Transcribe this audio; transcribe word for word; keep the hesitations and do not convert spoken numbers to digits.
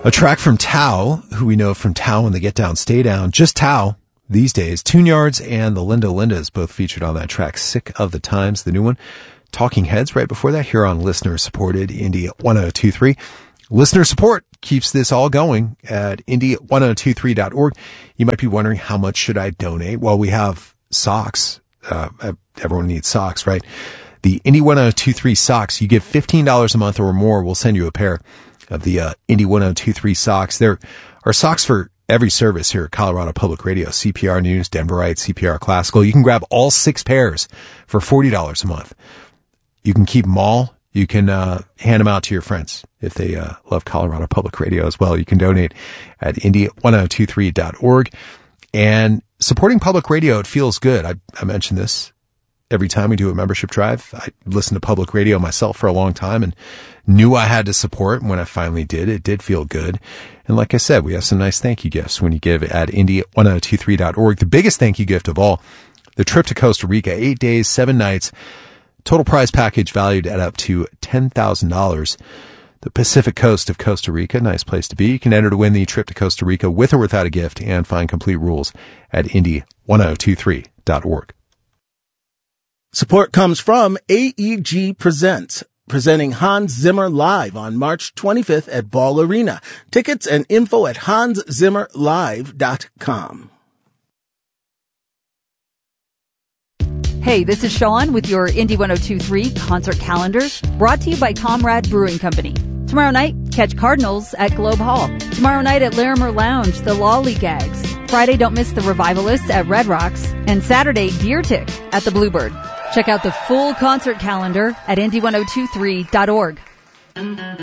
A track from Tao, who we know from Tao When They Get Down, Stay Down. Just Tao these days. Tune Yards and the Linda Lindas both featured on that track. Sick of the Times, the new one. Talking Heads right before that here on listener-supported Indie one oh two three. Listener support keeps this all going at indie one oh two three dot org. You might be wondering, how much should I donate? Well, we have socks. Uh, everyone needs socks, right? The Indie one oh two three socks, you give fifteen dollars a month or more, we'll send you a pair of the uh, Indie one oh two three socks. There are socks for every service here at Colorado Public Radio. C P R News, Denverite, C P R Classical. You can grab all six pairs for forty dollars a month. You can keep them all. You can uh, hand them out to your friends if they uh, love Colorado Public Radio as well. You can donate at indie one oh two three dot org. And supporting public radio, it feels good. I, I mentioned this every time we do a membership drive. I listened to public radio myself for a long time and knew I had to support. And when I finally did, it did feel good. And like I said, we have some nice thank you gifts when you give at indie one oh two three dot org. The biggest thank you gift of all, the trip to Costa Rica, eight days, seven nights, total prize package valued at up to ten thousand dollars. The Pacific coast of Costa Rica, nice place to be. You can enter to win the trip to Costa Rica with or without a gift and find complete rules at indie one oh two three dot org. Support comes from A E G Presents, presenting Hans Zimmer live on March twenty-fifth at Ball Arena. Tickets and info at hans zimmer live dot com. Hey, this is Sean with your Indie one oh two three concert calendar, brought to you by Comrade Brewing Company. Tomorrow night, catch Cardinals at Globe Hall. Tomorrow night at Larimer Lounge, the Lollygags. Friday, don't miss the Revivalists at Red Rocks. And Saturday, Deer Tick at the Bluebird. Check out the full concert calendar at indie one oh two three dot org.